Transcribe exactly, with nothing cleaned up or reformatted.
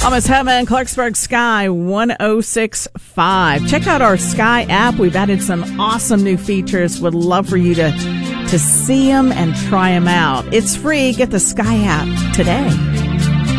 Almost Heaven, Clarksburg Sky one oh six point five. Check out our Sky app. We've added some awesome new features. Would love for you to, to see them and try them out. It's free. Get the Sky app today.